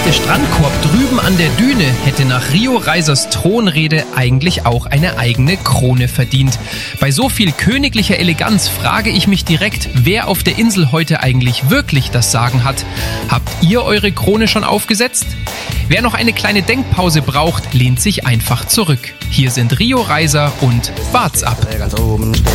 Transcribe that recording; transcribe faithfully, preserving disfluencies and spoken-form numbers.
echte Strandkorb drüben an der Düne hätte nach Rio Reisers Thronrede eigentlich auch eine eigene Krone verdient. Bei so viel königlicher Eleganz frage ich mich direkt, wer auf der Insel heute eigentlich wirklich das Sagen hat. Habt ihr eure Krone schon aufgesetzt? Wer noch eine kleine Denkpause braucht, lehnt sich einfach zurück. Hier sind Rio Reiser und Wart's ab.